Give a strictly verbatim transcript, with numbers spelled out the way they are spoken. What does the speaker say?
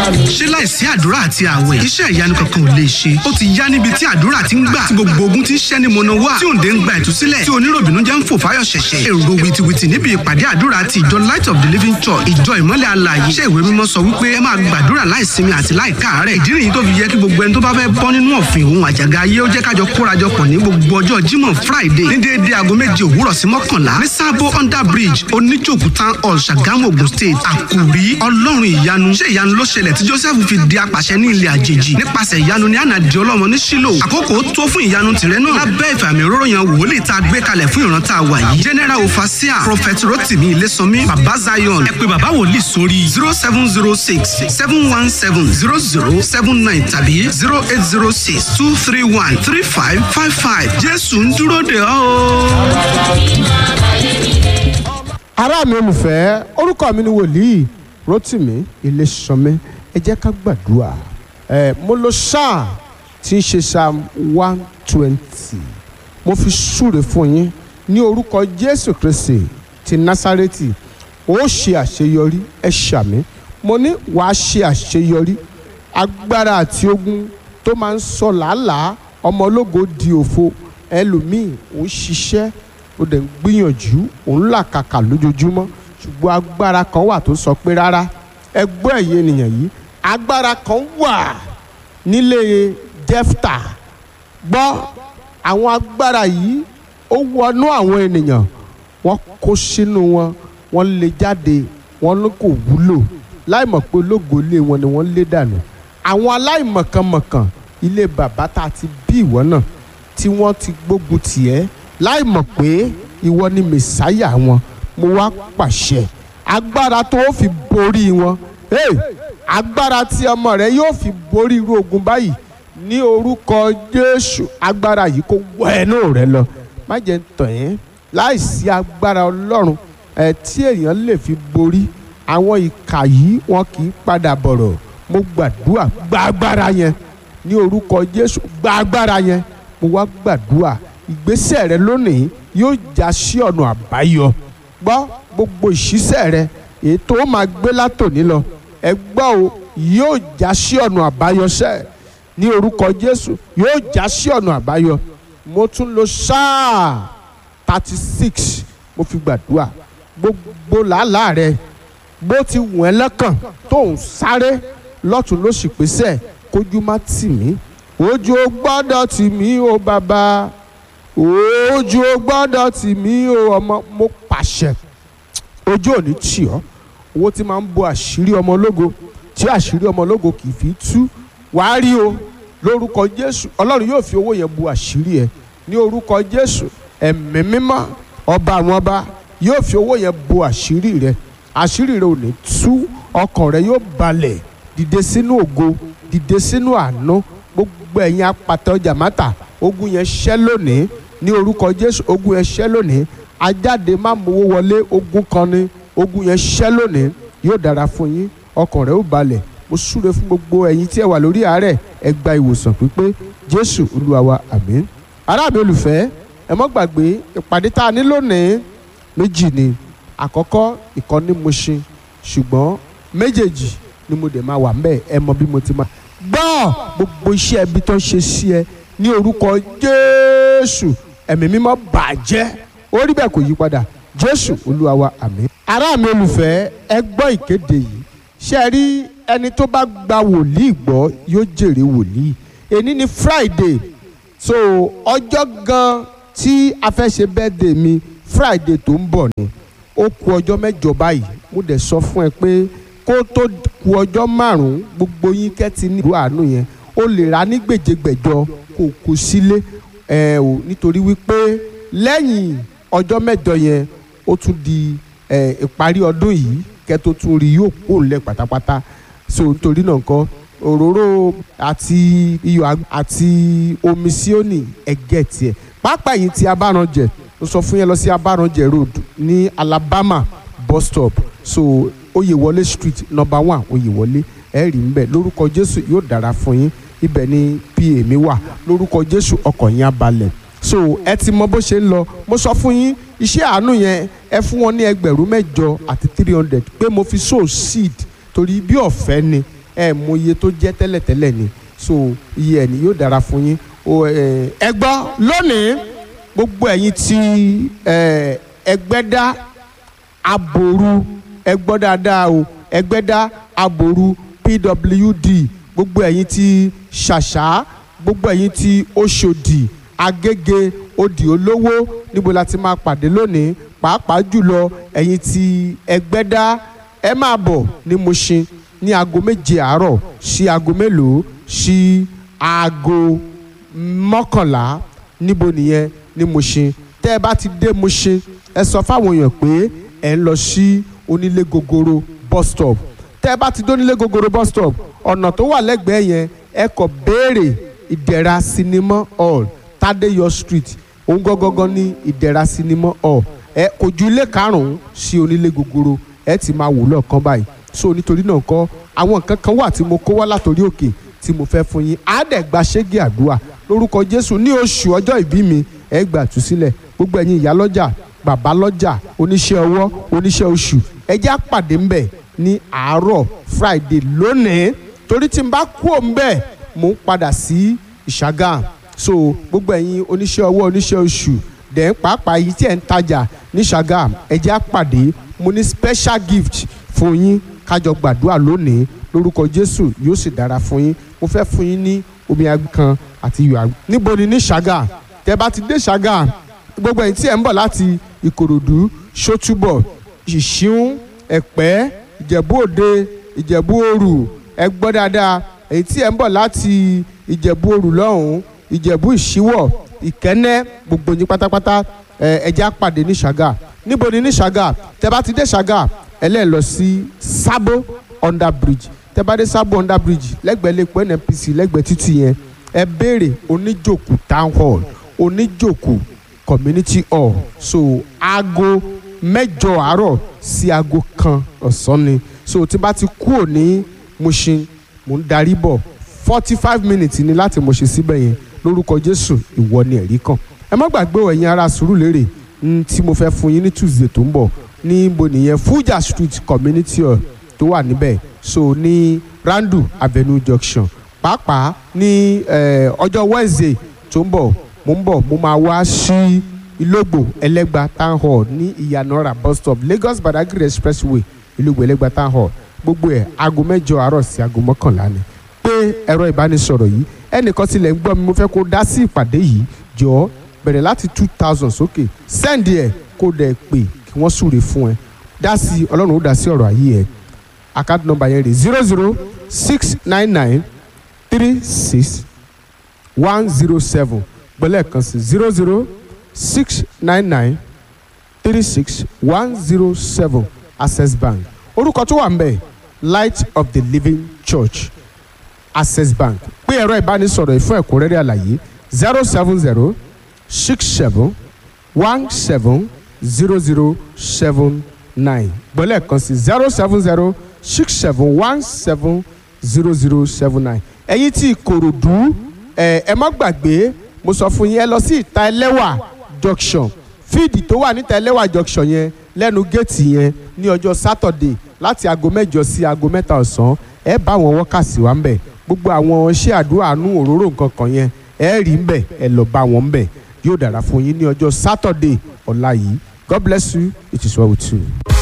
ṣé láìsí àdúrà àti àwẹ̀ iṣẹ́ ìyanu kankan ò lè ṣe? Ó ti yá níbi tí àdúrà ti ń gbà, tí gbogbo ogun ti ń ṣẹ́ ní mọ̀nà wá, tí òǹdè ń gba ìtúsílẹ̀, tí oníròbìnújẹ́ ń fò fáyọ̀ ṣẹ̀ṣẹ̀. Èrò wìtìwìtì níbi ìpàdé àdúrà ti ìjọ Light of the Living Church, ìjọ ìmọ́lẹ̀ alààyè. Iṣẹ́ ìwé mímọ́ sọ wípé ẹ máa gbàdúrà láìsinmi àti láìkáàárẹ̀. Ìdí nìyí tó fi yẹ kí gbogbo ẹni tó bá fẹ́ bọ́ nínú ọ̀fìn òun àjàgà ayé ó jẹ́ kájọ kórajọpọ̀ ní gbogbo ọjọ́ Jímọ̀ Friday ní déédéé aago méje òwúrọ̀ sí mọ́kànlá ní Sábó under bridge Oníjòkú Town Hall Ṣàgámù Ògùn State. Àkòrí Ọlọ́run ìyanu. Ṣé ìyanu ló ṣẹlẹ̀ tí Joseph fi di apàṣẹ ní ilẹ̀ àjèjì? Nípasẹ̀ ìyanu ni Hánà di ọlọ́mọ ní Ṣílò. Àkókò tó fún ìyanu tìrẹ náà lábẹ́ ìfàmì òróró yan wòlíì tá a gbé kalẹ̀ fún ìran tá a wà yìí. General Overseer Prophet Rotimi Ilésànmí Bàbá Zion. Ẹ pè bàbá wòlíì sórí zero seven zero six seven one seven zero zero seven nine tàbí zero eight zero six two three one three five five five. Jésù ń dúró dè ọ́ o. Ará mi olùfẹ́, orúkọ mi ni wòlíì Rotimi Ilésànmí. Ẹ jẹ́ ká gbàdúrà. Ẹ mo lo sáà tí ń ṣe Psalm one twenty. Mo fi súre fún yín ní orúkọ Jésù Kristi ti Násárẹ́tì. Ó ṣe àṣeyọrí, ẹ ṣàmì. Mo ní wàá ṣe àṣeyọrí. Agbára àti ogun tó máa ń sọ làálàá ọmọ ológo di òfo. Ẹlòmíì ò ń ṣiṣẹ́, ó dẹ̀ ń gbìyànjú, ó ń làkàkà lójoojúmọ́. Ṣùgbọ́n agbára kan wà tó sọ pé rárá. Ẹ gbọ́ ẹ̀yin ènìyàn yìí. Agbára kan wà nílé Jẹ́fítà. Gbọ́ àwọn agbára yìí ó wọnú àwọn ènìyàn, wọ́n kó sínú wọn, wọ́n lé jáde, wọ́n ní kò wúlò. Láìmọ̀ pé ológo ilé wọn ni wọ́n lé dànù. Àwọn aláìmọ̀kànmọ̀kàn ilé bàbá tá a ti bí ìwọ náà tí wọ́n ti gbógun tiẹ̀ láìmọ̀ pé ìwọ ni mẹ̀sáyà wọn. Mo wá pàṣẹ agbára tó fi borí wọn. Hey! Agbára tí ọmọ rẹ yóò fi borí irú ogun báyìí ní orúkọ Jésù. Agbára yìí kó wọ ẹnu rẹ lọ. Má jẹ́ ń tàn yín. Láìsí agbára Ọlọ́run ẹ̀ tí èèyàn lè fi borí àwọn ìkà yìí, wọn kì í padà bọ̀rọ̀. Mo gbàdúrà gba agbára yẹn ní orúkọ Jésù. Gba agbára yẹn. Mo wá gbàdúrà ìgbésẹ̀ rẹ lónìí yóò já sí ọ̀nà àbáyọ. Gbọ́ gbogbo ìṣísẹ̀ rẹ èyí tó máa gbé látòní lọ. Ẹ gbọ́ o, yóò já sí ọ̀nà àbáyọ sẹ́ ní orúkọ Jésù. Yóò já sí ọ̀nà àbáyọ. Mo tún lo sáà thirty six mo fi gbàdúrà gbogbo làálàá rẹ bó ti wọ̀n ẹ́ lọ́kàn tó ń sáré lọ́tún lósì pèsè kójú má tì mí. Ojú ò gbọ́dọ̀ tì mí o bàbá, ojú ò gbọ́dọ̀ tì mí o ọmọ. Mo pàṣẹ ojú ò ní tì ọ́. Owó tí máa ń bo àṣírí ọmọ ológo tí àṣírí ọmọ ológo kì í fi tú wàá rí o lórúkọ Jésù. Ọlọ́run yóò fi owó yẹn bo àṣírí ẹ ní orúkọ Jésù. Ẹ̀mí mímọ́ ọba àwọn ọba yóò fi owó yẹn bo àṣírí rẹ. Àṣírí rẹ ò ní tú, ọkàn rẹ yóò balẹ̀. Dìde sínú ògo, dìde sínú àánú. Gbogbo ẹ̀yin apàtẹ ọjà mátà, ogun yẹn ṣẹ́ lónìí ní orúkọ Jésù. Ogun yẹn ṣẹ́ lónìí. Ajáde má mowó wọlé ogun kan ni. Ogun yẹn ṣẹ́ lónìí. Yóò dára fún yín, ọkàn rẹ ó balẹ̀. Mo súre fún gbogbo ẹ̀yin tí ẹ wà lórí àárẹ̀, ẹ gba ìwòsàn pípé. Jésù Olúwa wa, àmín. Ará mi olùfẹ́, ẹ mọ́ gbàgbé ìpàdé tá a ní lónìí méjì ni. Àkọ́kọ́ ìkànnì Mushin, ṣùgbọ́n méjèèjì ni mo dẹ̀ máa wà ńbẹ̀. Ẹ mọ bí mo ti máa gbọ́ gbogbo iṣẹ́ ibi tó ń ṣe sí ẹ ní orúkọ Jésù. Ẹ̀mí mímọ́ bàjẹ́, ó rí bẹ́ẹ̀ kò yí padà. Jésù Olúwa wa, àmín. Ará mi olùfẹ́, ẹ gbọ́ ìkéde yìí. Ṣé ẹ rí ẹni tó bá gba wòlíì gbọ́ yóò jèrè wòlíì. Èní ni Friday, so ọjọ́ gan tí a fẹ́ ṣe birthday mi Friday tó ń bọ̀ ni. Ó kù ọjọ́ mẹ́jọ báyìí. Mo dẹ̀ sọ fún ẹ pé kó tó kù ọjọ́ márùn-ún gbogbo yín kẹ́tì ní ìlú àánú yẹn ó lè ra ní gbèjègbèjọ kó kó sílé ẹ ò nítorí wípé lẹ́yìn ọjọ́ mẹ́jọ yẹn ó tún di ẹ ìparí ọdún yìí kẹ́tó tún rí yóò kó lẹ̀ pátápátá. So nítorí náà nǹkan òróró àti iyọ̀ àti omi síónì ẹ̀gẹ́ tiẹ̀ pápá yìí ti Abáranjẹ ó sọ fún yẹn lọ sí Abáranjẹ road ní Alabama bus stop. So Oyèwọlé street number one Oyèwọlé ẹ rí nbẹ lórúkọ Jésù yóò dára fún yín. Ibẹ̀ ni pa mi wà lórúkọ Jésù ọkàn yín á balẹ̀. So ẹ ti mọ bó ṣe ń lọ. Mo sọ fún yín iṣẹ́ àánú yẹn ẹ fún wọn ní ẹgbẹ̀rún mẹ́jọ àti three hundred pé mo fi sow seed torí bí ọ̀fẹ́ ni ẹ mọ iye tó jẹ́ tẹ́lẹ̀tẹ́lẹ̀ ni so iye ẹ̀ ni yóò dára fún yín. ẹ gbọ́ lónìí gbogbo ẹ̀yin tí Ẹgbẹ́dá Aboru ẹ gbọ́ dáadáa o Ẹgbẹ́dá Aboru P W D gbogbo ẹ̀yin tí Ṣàṣà gbogbo ẹ̀yin tí Òṣòdì Agége Òdì Olówó níbo la ti máa pàdé lónìí pàápàá jùlọ ẹ̀yin tí Ẹgbẹ́dá ẹ máa bọ̀ ní Mushin ní aago méje àárọ̀ sí aago mélòó sí aago mọ́kànlá níbo nìyẹn ní Mushin. tẹ́ ẹ bá ti dé Mushin ẹ sọ fáwọn èèyàn pé ẹ ń lọ sí Onílé Gogoro bus stop. tẹ́ ẹ bá ti dé Onílé Gogoro bus stop ọ̀nà tó wà lẹ́gbẹ̀ẹ́ yẹn ẹ kọ̀ béèrè Ìdẹ̀ra Cinema Hall Tádéyọ̀ street òun gọ́gọ́gọ́ ní Ìdẹ̀ra Cinema Hall ẹ kò ju ilé karùn-ún sí Onílé Gogoro ẹ ti máa wò lọ́ọ̀kan báyìí. so nítorí náà kọ́ àwọn nǹkan kan wà tí mo kó wá látòrí òkè tí mo fẹ́ fún yín á dẹ̀ gba ṣẹ́gi àdúrà lórúkọ Jésù ní oṣù ọjọ́ ìbí mi ẹ gbà tú sílẹ̀ gbogbo ẹ̀yin ìyá lọ́jà bàbá lọ́jà oníṣẹ́ ọwọ́ oníṣẹ́ oṣù ẹ jẹ́ á pàdé ńbẹ̀ ní àárọ̀ Friday lónìí torí tí n bá kú òǹbẹ̀ mò ń padà sí Ìṣàgà. so gbogbo ẹ̀yin oníṣẹ́ ọwọ́ oníṣẹ́ oṣù dẹ̀ pàápàá yìí tí ẹ̀ ń tajà ní Ìṣàgà ẹ jẹ́ á pàdé mo ní special gift fún yín kájọ gbàdúrà lónìí lórúkọ Jésù yóò sì dára fún yín. mo fẹ́ fún yín ní omi kan àti iyọ̀ àgbọn. níbo ni ní Ìṣàgà tẹ́ bá ti dé Ìṣàgà gbogbo ẹ̀yin tí ẹ̀ ń bọ̀ láti Ìkòròdú Ṣótúbọ̀ Ìṣíún Ẹ̀pẹ́ Ìjẹ̀bú Òde Ìjẹ̀bú Òrù ẹ gbọ́ dáadáa èyí tí ẹ̀ ń bọ̀ láti Ìjẹ̀bú Òrù lọ́hùn Ìjẹ̀bú Ìṣíwọ̀ Ìkẹ́nẹ́ gbogbo yín pátápátá ẹ jẹ́ á pàdé ní Ìṣàgà. níbo ni ní Ìṣàgà tẹ́ bá ti dé Ìṣàgà ẹ lè lọ sí Sábó under bridge tẹ́ bá dé Sábó under bridge lẹ́gbẹ̀ẹ́ lẹ́pọ̀ N N P C lẹ́gbẹ̀ẹ́ títì yẹn ẹ béèrè Oníjòkù town hall Oníjòkù community hall. so aago mẹ́jọ àárọ̀ sí aago kan ọ̀sán ni. so tí bá ti kúrò ní Mushin mo ń darí bọ̀ forty five minutes ni láti Mushin síbẹ̀ yẹn lórúkọ Jésù ìwọ ni ẹ̀rí kan. ẹ má gbàgbé ẹ̀yin ará Sùúrùlérè tí mo fẹ́ fún yín ní Tuesday tó ń bọ̀ níbo nìyẹn Fuja street community hall tó wà níbẹ̀ so ní Randu Avenue junction pàápàá ní ọjọ́ Wednesday tó ń bọ̀ mo ń bọ̀ mo máa wá sí Ìlógbò Ẹlẹ́gbà town hall ní Ìyànàrà bus stop Lagos Badagry expressway Ìlógbò Ẹlẹ́gbà town hall gbogbo ẹ̀ aago mẹ́jọ àárọ̀ sí aago mọ́kànlá ni. pé ẹ̀rọ ìbánisọ̀rọ̀ yìí ẹnìkan tilẹ̀ ń gbọ́ mi mo fẹ́ kó dá sí ìpàdé yìí jọ̀ọ́ bẹ̀rẹ̀ láti two thousand sókè sẹ́ndì ẹ̀ kó dẹ̀ pè kí wọ́n súre fún ẹ dá sí Ọlọ́run ó dá sí ọ̀rọ̀ ayé ẹ. account number yẹn rè zero zero six nine nine three six one zero seven gbọ́lẹ̀ kan sí zero zero six nine nine three six one zero seven Access Bank. orúkọ tó wà ń bẹ̀ Light of the Living Church Access Bank. pé ẹ̀rọ ìbánisọ̀rọ̀ ìfún ẹ̀kúnrẹ́rẹ́ àlàyé zero seven zero six seven one seven zero zero seven nine gbọ́lẹ̀ kan sí zero seven zero six seven one seven zero zero seven nine. ẹ̀yin tí Ìkòròdú ẹ ẹ má gbàgbé mo sọ fún yín ẹ lọ sí Ìta Ẹlẹ́wà junction fíìdì tó wà níta Ẹlẹ́wà junction yẹn lẹ́nu géètì yẹn ní ọjọ́ Saturday láti aago mẹ́jọ sí aago mẹ́ta ọ̀sán ẹ bá àwọn wọ́kàsí wa ń bẹ̀ gbogbo àwọn iṣẹ́ àdúrà àánú òróró nǹkan kan yẹn ẹ rí ń bẹ̀ ẹ lọ bá wọn ń bẹ̀ yóò dára fún yín ní ọjọ́ Saturday ọ̀la yìí. God bless you. It is well with you.